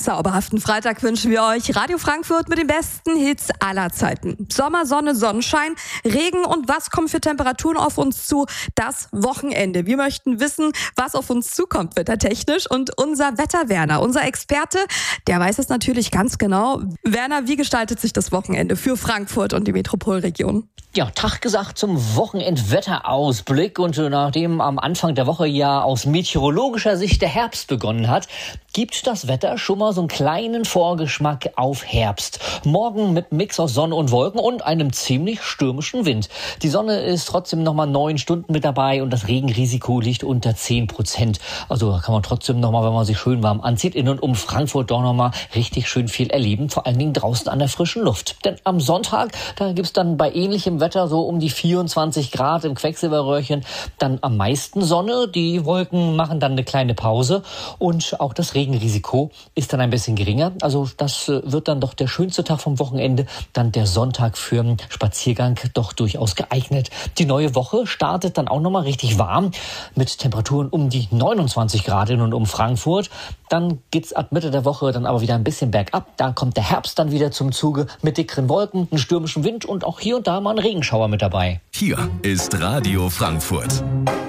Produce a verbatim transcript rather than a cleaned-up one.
zauberhaften Freitag wünschen wir euch. Radio Frankfurt mit den besten Hits aller Zeiten. Sommer, Sonne, Sonnenschein, Regen und was kommen für Temperaturen auf uns zu? Das Wochenende. Wir möchten wissen, was auf uns zukommt wettertechnisch. Und unser Wetterwerner, unser Experte, der weiß es natürlich ganz genau. Werner, wie gestaltet sich das Wochenende für Frankfurt und die Metropolregion? Ja, Tag gesagt zum Wochenendwetterausblick. Und nachdem am Anfang der Woche ja aus meteorologischer Sicht der Herbst begonnen hat, gibt das Wetter schon mal so einen kleinen Vorgeschmack auf Herbst. Morgen mit Mix aus Sonne und Wolken und einem ziemlich stürmischen Wind. Die Sonne ist trotzdem noch mal neun Stunden mit dabei und das Regenrisiko liegt unter zehn Prozent. Also kann man trotzdem noch mal, wenn man sich schön warm anzieht, in und um Frankfurt doch noch mal richtig schön viel erleben. Vor allen Dingen draußen an der frischen Luft. Denn am Sonntag, da gibt's dann bei ähnlichem Wetter so um die vierundzwanzig Grad im Quecksilberröhrchen. Dann am meisten Sonne. Die Wolken machen dann eine kleine Pause und auch das Regenrisiko ist dann ein bisschen geringer. Also das wird dann doch der schönste Tag vom Wochenende. Dann der Sonntag für einen Spaziergang doch durchaus geeignet. Die neue Woche startet dann auch nochmal richtig warm mit Temperaturen um die neunundzwanzig Grad in und um Frankfurt. Dann geht's ab Mitte der Woche dann aber wieder ein bisschen bergab. Da kommt der Herbst dann wieder zum Zuge mit dickeren Wolken, einem stürmischen Wind und auch hier und da mal ein Regenschauer mit dabei. Hier ist Radio Frankfurt.